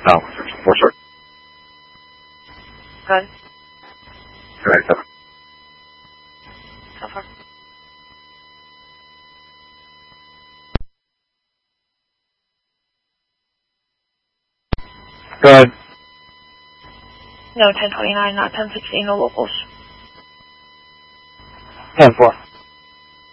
No, for sure. Good. Correct. So far. Go ahead. No, 1029, not 1016, no locals. 10-4.